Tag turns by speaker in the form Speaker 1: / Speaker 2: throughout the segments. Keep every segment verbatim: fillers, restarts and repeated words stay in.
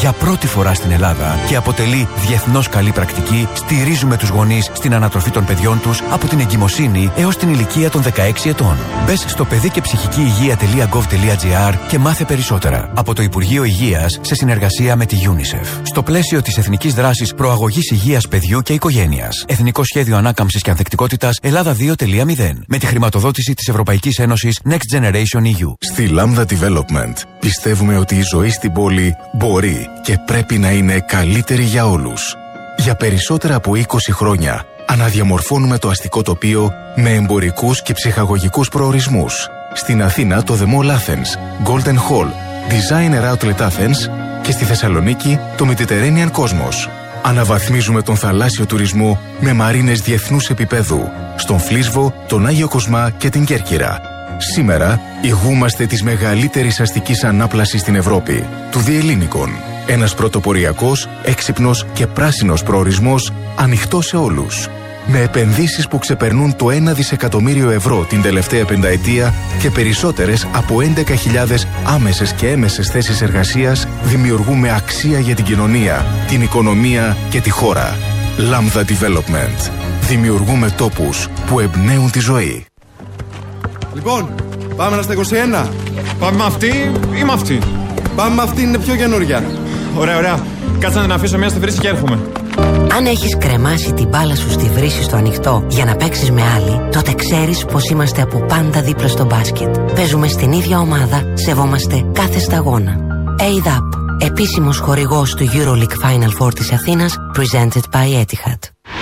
Speaker 1: για πρώτη φορά στην Ελλάδα και αποτελεί διεθνώς καλή πρακτική, στηρίζουμε τους γονείς στην ανατροφή των παιδιών τους από την εγκυμοσύνη έως την ηλικία των δεκαέξι ετών. Μπες στο παιδί και ψυχική υγεία τελεία γκοβ τελεία τζι άρ και μάθε περισσότερα. Από το Υπουργείο Υγείας σε συνεργασία με τη UNICEF. Στο πλαίσιο της Εθνικής Δράσης Προαγωγής Υγείας Παιδιού και Οικογένειας. Εθνικό Σχέδιο Ανάκαμψης και Ανθεκτικότητας Ελλάδα δύο τελεία μηδέν. Με τη χρηματοδότηση της Ευρωπαϊκής Ένωσης Next Generation ι γιου.
Speaker 2: Στη Lambda Development πιστεύουμε ότι η ζωή στην πόλη μπορεί και πρέπει να είναι καλύτερη για όλους. Για περισσότερα από είκοσι χρόνια αναδιαμορφώνουμε το αστικό τοπίο με εμπορικούς και ψυχαγωγικούς προορισμούς. Στην Αθήνα το The Mall Athens, Golden Hall, Designer Outlet Athens και στη Θεσσαλονίκη το Mediterranean Cosmos. Αναβαθμίζουμε τον θαλάσσιο τουρισμό με μαρίνες διεθνούς επίπεδου στον Φλίσβο, τον Άγιο Κοσμά και την Κέρκυρα. Σήμερα ηγούμαστε της μεγαλύτερης αστικής ανάπλασης στην Ευρώπη, του Διελλήνικων. Ένας πρωτοποριακός, έξυπνος και πράσινος προορισμός ανοιχτός σε όλους. Με επενδύσεις που ξεπερνούν το ένα δισεκατομμύριο ευρώ την τελευταία πενταετία και περισσότερες από έντεκα χιλιάδες άμεσες και έμεσες θέσεις εργασίας, δημιουργούμε αξία για την κοινωνία, την οικονομία και τη χώρα. Lambda Development. Δημιουργούμε τόπους που εμπνέουν τη ζωή.
Speaker 3: Λοιπόν, πάμε να στα είκοσι ένα.
Speaker 4: Πάμε με αυτή ή με αυτή?
Speaker 3: Πάμε με αυτή, είναι πιο καινούρια.
Speaker 4: Ωραία, ωραία. Κάτσε να αφήσω μια στη βρύση και έρχομαι.
Speaker 5: Αν έχεις κρεμάσει την μπάλα σου στη βρύση στο ανοιχτό για να παίξεις με άλλη, τότε ξέρεις πως είμαστε από πάντα δίπλα στο μπάσκετ. Παίζουμε στην ίδια ομάδα, σεβόμαστε κάθε σταγόνα. έι ντ έι πι, επίσημος χορηγός του EuroLeague Final Four της Αθήνας, presented by Etihad.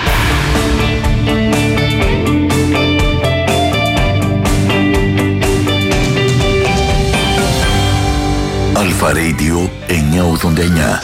Speaker 6: Αλφα Radio εννιακόσια ογδόντα εννιά.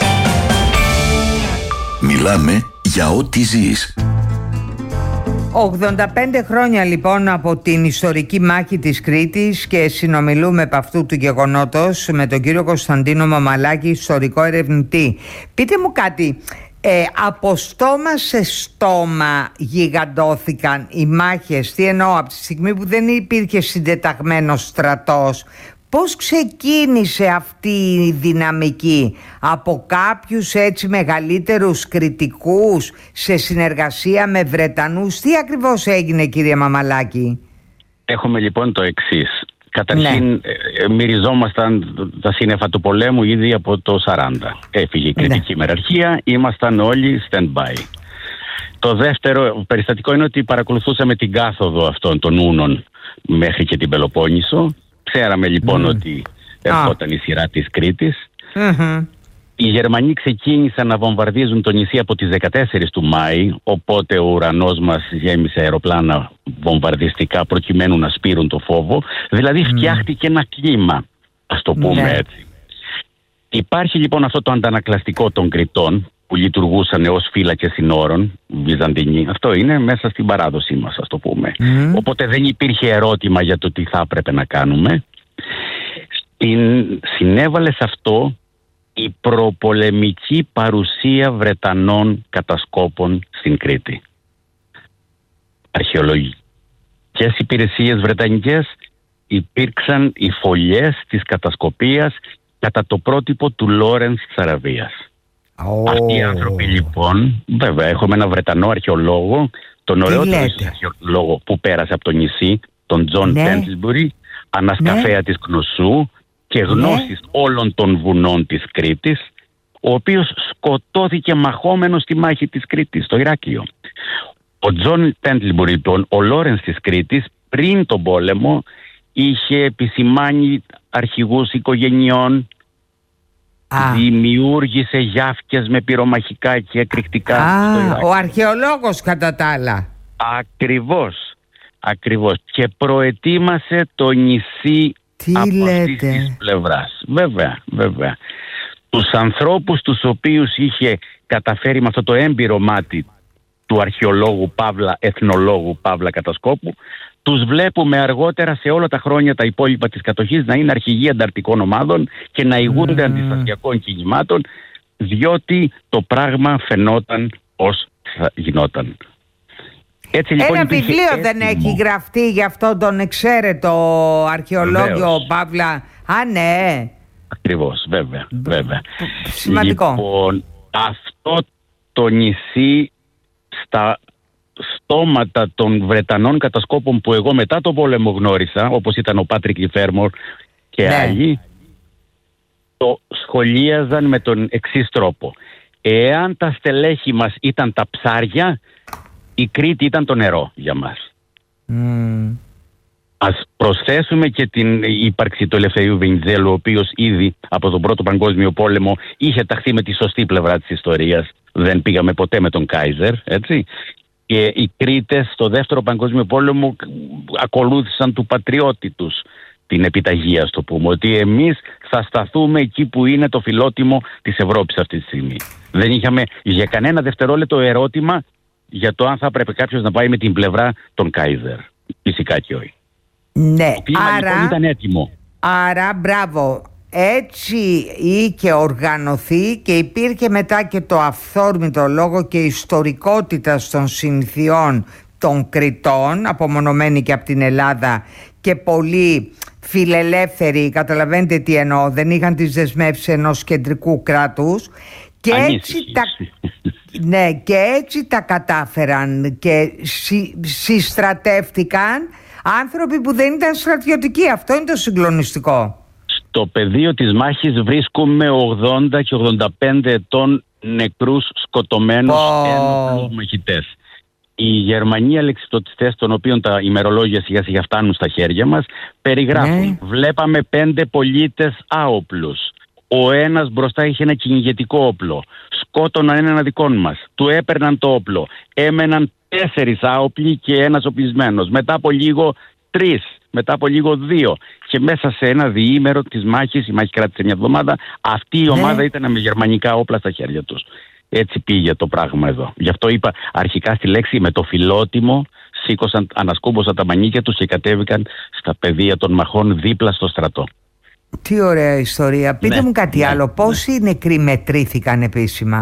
Speaker 6: Μιλάμε για ό,τι ζεις.
Speaker 7: ογδόντα πέντε χρόνια λοιπόν από την ιστορική μάχη της Κρήτης και συνομιλούμε από αυτού του γεγονότος με τον κύριο Κωνσταντίνο Μαμαλάκη, ιστορικό ερευνητή. Πείτε μου κάτι, ε, από στόμα σε στόμα γιγαντώθηκαν οι μάχες, τι εννοώ, από τη στιγμή που δεν υπήρχε συντεταγμένος στρατός. Πώς ξεκίνησε αυτή η δυναμική από κάποιους έτσι μεγαλύτερους κριτικούς σε συνεργασία με Βρετανούς? Τι ακριβώς έγινε, κύριε Μαμαλάκη?
Speaker 8: Έχουμε λοιπόν το εξής. Καταρχήν
Speaker 7: ναι.
Speaker 8: ε, μυριζόμασταν τα σύννεφα του πολέμου ήδη από το σαράντα. Έφυγε η κριτική ναι. μεραρχία, ήμασταν όλοι stand-by. Το δεύτερο περιστατικό είναι ότι παρακολουθούσαμε την κάθοδο αυτών των Ούνων μέχρι και την Πελοπόννησο. Ξέραμε λοιπόν mm. ότι ερχόταν ah. η σειρά της Κρήτης. Mm-hmm. Οι Γερμανοί ξεκίνησαν να βομβαρδίζουν το νησί από τις δεκατέσσερις του Μάη, οπότε ο ουρανός μας γέμισε αεροπλάνα βομβαρδιστικά προκειμένου να σπείρουν το φόβο. Δηλαδή φτιάχτηκε mm. ένα κλίμα, ας το πούμε mm. έτσι. Υπάρχει λοιπόν αυτό το αντανακλαστικό των Κρητών που λειτουργούσαν ως φύλακες συνόρων, Βυζαντινοί. Αυτό είναι μέσα στην παράδοσή μας, ας το πούμε. Mm. Οπότε δεν υπήρχε ερώτημα για το τι θα έπρεπε να κάνουμε. Στην... Συνέβαλε σε αυτό η προπολεμική παρουσία Βρετανών κατασκόπων στην Κρήτη. Αρχαιολογικές υπηρεσίες βρετανικές υπήρξαν οι φωλιές της κατασκοπίας κατά το πρότυπο του Λόρενς της Αραβίας. Oh. Αυτοί οι άνθρωποι λοιπόν, βέβαια έχουμε ένα Βρετανό αρχαιολόγο, τον ωραιότερο αρχαιολόγο που πέρασε από το νησί, τον Τζον Τέντλμπουρι, ανασκαφέα ναι. της Κνωσού και γνώσης ναι. όλων των βουνών της Κρήτης, ο οποίος σκοτώθηκε μαχόμενος στη μάχη της Κρήτης, στο Ηράκλειο. Ο Τζον Τέντλμπουρι, ο Λόρενς της Κρήτης, πριν τον πόλεμο είχε επισημάνει αρχηγούς οικογενειών, Α. δημιούργησε γιάφκες με πυρομαχικά και εκρηκτικά.
Speaker 7: Α, ο αρχαιολόγος κατά τα άλλα.
Speaker 8: Ακριβώς, ακριβώς. Και προετοίμασε το νησί
Speaker 7: Τι
Speaker 8: από
Speaker 7: λέτε?
Speaker 8: αυτής της πλευράς. Βέβαια, βέβαια. Τους ανθρώπους τους οποίους είχε καταφέρει με αυτό το έμπειρο μάτι του αρχαιολόγου Παύλα, εθνολόγου Παύλα Κατασκόπου, τους βλέπουμε αργότερα σε όλα τα χρόνια τα υπόλοιπα της κατοχής να είναι αρχηγοί ανταρτικών ομάδων και να ηγούνται mm. αντιστασιακών κινημάτων, διότι το πράγμα φαινόταν ως θα γινόταν. Έτσι, λοιπόν,
Speaker 7: ένα βιβλίο έτοιμο. Δεν έχει γραφτεί για αυτόν τον εξαίρετο αρχαιολόγιο Παύλα? Α, ναι.
Speaker 8: Ακριβώς, βέβαια, βέβαια.
Speaker 7: Σημαντικό.
Speaker 8: Λοιπόν, αυτό το νησί στα στόματα των Βρετανών κατασκόπων που εγώ μετά το πόλεμο γνώρισα, όπως ήταν ο Πάτρικ Λιφέρμορ και
Speaker 7: ναι.
Speaker 8: άλλοι, το σχολίαζαν με τον εξής τρόπο. Εάν τα στελέχη μας ήταν τα ψάρια, η Κρήτη ήταν το νερό για μας.
Speaker 7: Mm.
Speaker 8: Ας προσθέσουμε και την ύπαρξη του Ελευθερίου Βενιζέλου, ο οποίος ήδη από τον Πρώτο Παγκόσμιο Πόλεμο είχε ταχθεί με τη σωστή πλευρά της ιστορίας. Δεν πήγαμε ποτέ με τον Κάιζερ, έτσι. Και οι Κρήτες στο Δεύτερο Παγκόσμιο Πόλεμο ακολούθησαν του πατριώτη τους την επιταγή, ας το πούμε, ότι εμείς θα σταθούμε εκεί που είναι το φιλότιμο της Ευρώπης αυτή τη στιγμή. Δεν είχαμε για κανένα δευτερόλεπτο ερώτημα για το αν θα έπρεπε κάποιος να πάει με την πλευρά των Κάιζερ. Φυσικά και όχι.
Speaker 7: Ναι,
Speaker 8: το κλίμα
Speaker 7: άρα,
Speaker 8: λοιπόν ήταν έτοιμο.
Speaker 7: Άρα, μπράβο, έτσι είχε οργανωθεί και υπήρχε μετά και το αυθόρμητο λόγο και ιστορικότητα των συνηθιών των Κρητών, απομονωμένοι και από την Ελλάδα και πολύ φιλελεύθεροι, καταλαβαίνετε τι εννοώ, δεν είχαν τις δεσμεύσεις ενός κεντρικού κράτους και έτσι, τα, ναι, και έτσι τα κατάφεραν και συ, συστρατεύτηκαν άνθρωποι που δεν ήταν στρατιωτικοί. Αυτό είναι το συγκλονιστικό.
Speaker 8: Στο πεδίο της μάχης βρίσκουμε ογδόντα και ογδόντα πέντε ετών νεκρούς σκοτωμένους oh. ένοπλους μαχητές. Οι Γερμανοί αλεξιπτωτιστές, των οποίων τα ημερολόγια σιγά σιγά φτάνουν στα χέρια μας, περιγράφουν. Yeah. Βλέπαμε πέντε πολίτες άοπλους. Ο ένας μπροστά είχε ένα κυνηγετικό όπλο. Σκότωναν έναν δικών μας. Του έπαιρναν το όπλο. Έμεναν τέσσερις άοπλοι και ένας οπλισμένος. Μετά από λίγο τρεις. Μετά από λίγο δύο. Και μέσα σε ένα διήμερο της μάχης, η μάχη κράτησε μια εβδομάδα, αυτή η ομάδα ναι. ήταν με γερμανικά όπλα στα χέρια τους. Έτσι πήγε το πράγμα εδώ. Γι' αυτό είπα αρχικά στη λέξη με το φιλότιμο, σήκωσαν, ανασκούμπωσαν τα μανίκια τους και κατέβηκαν στα πεδία των μαχών δίπλα στο στρατό.
Speaker 7: Τι ωραία ιστορία. Πείτε ναι, μου κάτι ναι, άλλο. Πόσοι ναι. νεκροί μετρήθηκαν επίσημα?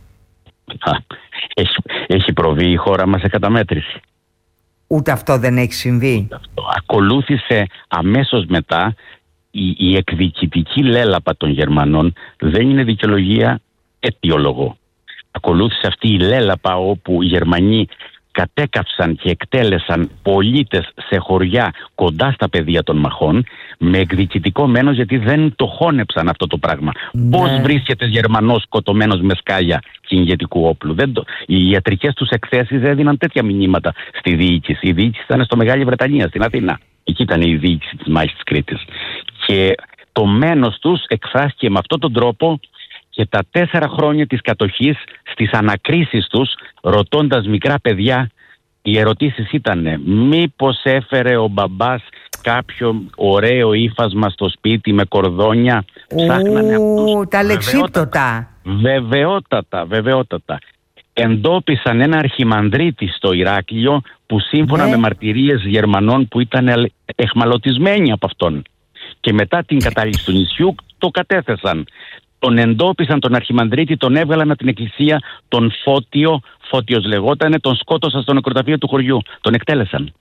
Speaker 8: Α, έχει, έχει προβεί η χώρα μας σε καταμέτρηση.
Speaker 7: Ούτε αυτό δεν έχει συμβεί.
Speaker 8: Αυτό. Ακολούθησε αμέσως μετά η, η εκδικητική λέλαπα των Γερμανών. Δεν είναι δικαιολογία, αιτιολογώ. Ακολούθησε αυτή η λέλαπα όπου οι Γερμανοί κατέκαυσαν και εκτέλεσαν πολίτες σε χωριά κοντά στα πεδία των μαχών με εκδικητικό μένος, γιατί δεν το χώνεψαν αυτό το πράγμα. Ναι. Πώς βρίσκεται Γερμανός σκοτωμένος με σκάλια κυνηγετικού όπλου? Δεν το... Οι ιατρικές τους εκθέσεις έδιναν τέτοια μηνύματα στη διοίκηση. Η διοίκηση ήταν στο Μεγάλη Βρετανία, στην Αθήνα. Εκεί ήταν η διοίκηση της μάχης της Κρήτης. Και το μένος τους εκφράστηκε με αυτόν τον τρόπο. Και τα τέσσερα χρόνια της κατοχής, στις ανακρίσεις τους, ρωτώντας μικρά παιδιά, οι ερωτήσεις ήταν μήπως έφερε ο μπαμπάς κάποιο ωραίο ύφασμα στο σπίτι με κορδόνια? Ψάχνανε αυτούς.
Speaker 7: Τα λεξίπτωτα.
Speaker 8: Βεβαιότατα, βεβαιότατα. Εντόπισαν ένα αρχιμανδρίτη στο Ηράκλειο που σύμφωνα ναι. με μαρτυρίες Γερμανών που ήταν εχμαλωτισμένοι από αυτόν. Και μετά την κατάληξη του νησιού το κατέθεσαν. Τον εντόπισαν τον αρχιμανδρίτη, τον έβγαλαν από την εκκλησία, τον Φώτιο, Φώτιος λεγότανε, τον σκότωσαν στο νεκροταφείο του χωριού. Τον εκτέλεσαν.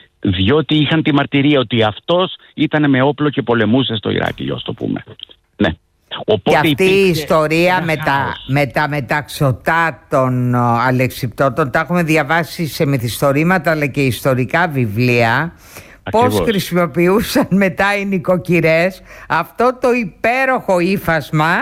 Speaker 8: Διότι είχαν τη μαρτυρία ότι αυτός ήταν με όπλο και πολεμούσε στο Ηράκλειο, ας το πούμε. Ναι. Οπότε
Speaker 7: και αυτή η ιστορία με τα, με τα μεταξωτά των αλεξιπτώτων τα έχουμε διαβάσει σε μυθιστορήματα αλλά και ιστορικά βιβλία. Πώς χρησιμοποιούσαν μετά οι νοικοκυρές αυτό το υπέροχο ύφασμα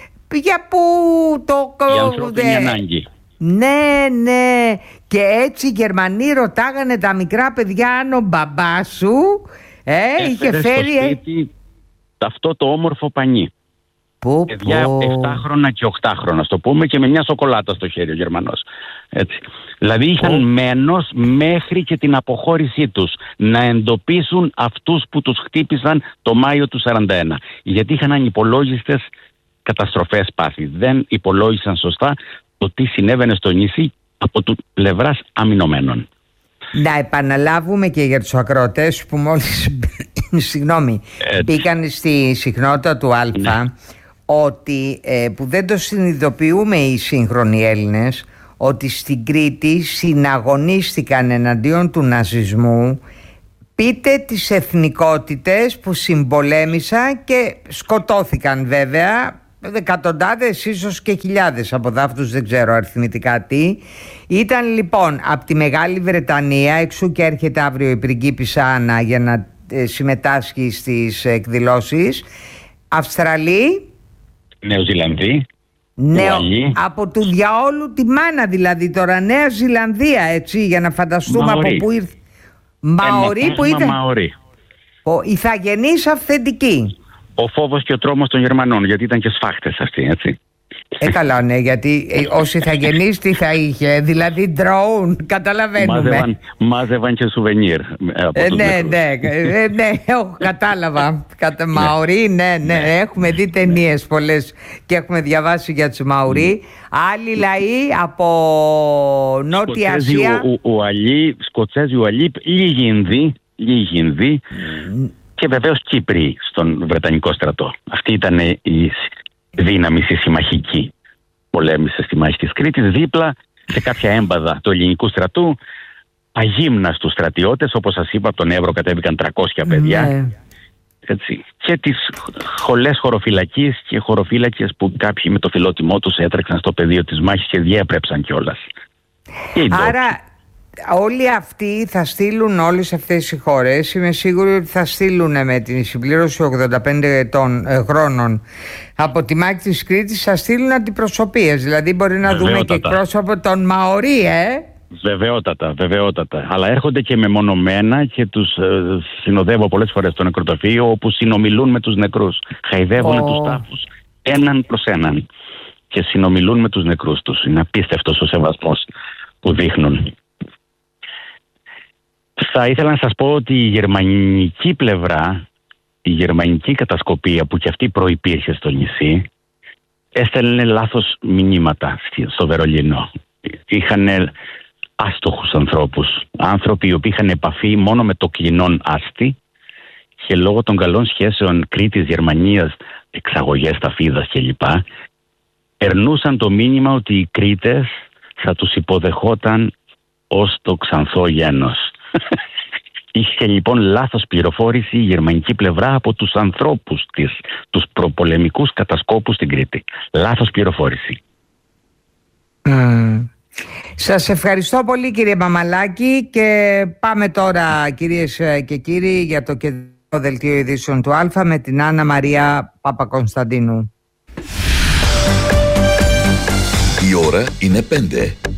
Speaker 7: για που το...
Speaker 8: Για ανθρώπινη ανάγκη.
Speaker 7: Ναι, ναι. Και έτσι οι Γερμανοί ρωτάγανε τα μικρά παιδιά αν ο μπαμπάς σου ε, είχε φέρει...
Speaker 8: στο σπίτι αυτό το όμορφο πανί.
Speaker 7: Που,
Speaker 8: παιδιά εφτάχρονα και οκτάχρονα, στο πούμε, και με μια σοκολάτα στο χέρι ο Γερμανός. Έτσι. Δηλαδή είχαν oh. μένος μέχρι και την αποχώρησή τους να εντοπίσουν αυτούς που τους χτύπησαν το Μάιο του σαράντα ένα. Γιατί είχαν ανυπολόγιστες καταστροφές πάθη. Δεν υπολόγισαν σωστά το τι συνέβαινε στο νησί από του πλευράς αμυνωμένων.
Speaker 7: Να επαναλάβουμε και για τους ακροατές που μόλις συγγνώμη, μπήκαν στη συχνότητα του Α, ναι. ότι ε, που δεν το συνειδητοποιούμε οι σύγχρονοι Έλληνες, ότι στην Κρήτη συναγωνίστηκαν εναντίον του ναζισμού πείτε τις εθνικότητες που συμπολέμησαν και σκοτώθηκαν βέβαια, εκατοντάδες ίσως και χιλιάδες από δάφτους, δεν ξέρω αριθμητικά τι. Ήταν λοιπόν από τη Μεγάλη Βρετανία, εξού και έρχεται αύριο η πριγκίπισσα Άννα για να ε, συμμετάσχει στις εκδηλώσεις. Αυστραλοί,
Speaker 8: Νέο Ζηλανδί,
Speaker 7: Νέο, από του διαόλου τη μάνα δηλαδή τώρα, Νέα Ζηλανδία, έτσι, για να φανταστούμε
Speaker 8: Μαωρί.
Speaker 7: από πού ήρθε. Μαωρί που ήταν.
Speaker 8: Μαωρί.
Speaker 7: Ο ηθαγενής αυθεντική.
Speaker 8: Ο φόβος και ο τρόμος των Γερμανών, γιατί ήταν και σφάχτες αυτοί, έτσι.
Speaker 7: Ε, καλά, ναι, γιατί ε, ως ηθαγενής τι θα είχε, δηλαδή drone, καταλαβαίνουμε.
Speaker 8: Μάζευαν, μάζευαν και σουβενίρ. Από
Speaker 7: Ε,
Speaker 8: τους
Speaker 7: ναι,
Speaker 8: νεκρούς.
Speaker 7: ναι, ε, ναι, έχω, κατάλαβα. Κατα, Μαωρί, ναι, ναι, έχουμε δει ταινίες πολλές και έχουμε διαβάσει για τους Μαωρί. Άλλοι λαοί από Νότια
Speaker 8: Σκοτσέζοι,
Speaker 7: Ασία.
Speaker 8: ο- ο- Ουαλοί, Σκοτσέζοι, Ουαλοί, λίγοι Ινδοί, λίγοι Ινδοί και βεβαίως Κύπροι στον Βρετανικό στρατό. Αυτή ήταν η δύναμη η συμμαχική. Πολέμησε στη μάχη της Κρήτης, δίπλα σε κάποια έμπαδα του ελληνικού στρατού, αγύμναστους στρατιώτες, όπως σας είπα, από τον Εύρο κατέβηκαν τριακόσια παιδιά.
Speaker 7: Ναι.
Speaker 8: Έτσι. Και τις σχολές χωροφυλακής και χωροφύλακες που κάποιοι με το φιλότιμό τους έτρεξαν στο πεδίο της μάχης και διέπρεψαν κιόλας. Και οι ντόπιοι.
Speaker 7: Άρα όλοι αυτοί θα στείλουν, όλες αυτές οι χώρες, είμαι σίγουρη ότι θα στείλουν με την συμπλήρωση ογδόντα πέντε ετών, ε, χρόνων από τη μάχη της Κρήτης, θα στείλουν αντιπροσωπείες. Δηλαδή μπορεί να δούμε και
Speaker 8: Βεβαιότατα.
Speaker 7: εκπρόσωπο των Μαωρί, ε.
Speaker 8: Βεβαιότατα, βεβαιότατα. Αλλά έρχονται και μεμονωμένα και τους ε, συνοδεύω πολλές φορές στο νεκροταφείο, όπου συνομιλούν με τους νεκρούς. Χαϊδεύουν
Speaker 7: Ω.
Speaker 8: τους τάφους έναν προς έναν και συνομιλούν με τους νεκρούς τους. Είναι απίστευτος ο σεβασμός που δείχνουν. Θα ήθελα να σας πω ότι η γερμανική πλευρά, η γερμανική κατασκοπία που και αυτή προϋπήρχε στο νησί, έστελνε λάθος μηνύματα στη- στο Βερολίνο. Είχαν άστοχους ανθρώπους, άνθρωποι οι οποίοι είχαν επαφή μόνο με το κλινόν άστι και λόγω των καλών σχέσεων Κρήτης-Γερμανίας, εξαγωγές ταφίδας κλπ, περνούσαν το μήνυμα ότι οι Κρήτες θα τους υποδεχόταν ως το ξανθό γένος. Είχε λοιπόν λάθος πληροφόρηση η γερμανική πλευρά από τους ανθρώπους της, τους προπολεμικούς κατασκόπους στην Κρήτη. Λάθος πληροφόρηση.
Speaker 7: Mm. Σας ευχαριστώ πολύ κύριε Μαμαλάκη και πάμε τώρα κυρίες και κύριοι για το κεντρικό δελτίο ειδήσεων του Α με την Άννα Μαρία Παπακωνσταντίνου.
Speaker 6: Η ώρα είναι πέντε.